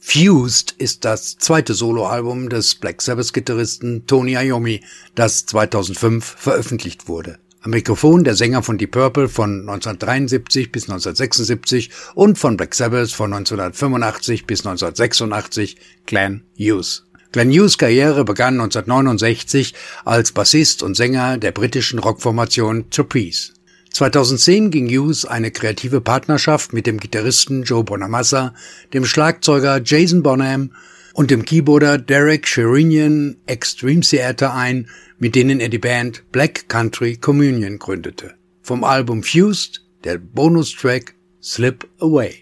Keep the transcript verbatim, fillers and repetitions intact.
Fused ist das zweite Soloalbum des Black Sabbath-Gitarristen Tony Iommi, das zweitausendfünf veröffentlicht wurde. Am Mikrofon der Sänger von Deep Purple von neunzehnhundertdreiundsiebzig bis neunzehnhundertsechsundsiebzig und von Black Sabbath von neunzehnhundertfünfundachtzig bis neunzehnhundertsechsundachtzig, Glenn Hughes. Glenn Hughes' Karriere begann neunzehnhundertneunundsechzig als Bassist und Sänger der britischen Rockformation Trapeze. zweitausendzehn ging Hughes eine kreative Partnerschaft mit dem Gitarristen Joe Bonamassa, dem Schlagzeuger Jason Bonham und dem Keyboarder Derek Sherinian Extreme Theater ein, mit denen er die Band Black Country Communion gründete. Vom Album Fused der Bonustrack Slip Away.